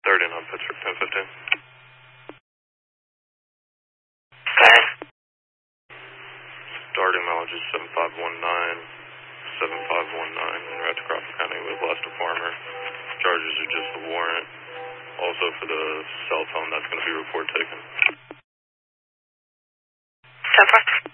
30 on Pittsburgh 1015. Okay. Starting mileage is 7519, 7519, and right to Crawford County with Lester Farmer. Charges are just a warrant. Also for the cell phone, that's going to be report taken. 10-4.